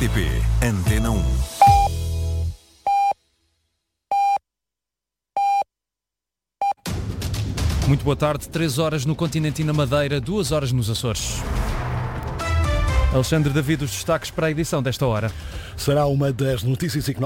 RTP Antena 1. Muito boa tarde, 3 horas no continente e na Madeira, 2 horas nos Açores. Alexandre David, os destaques para a edição desta hora. Será uma das notícias económicas.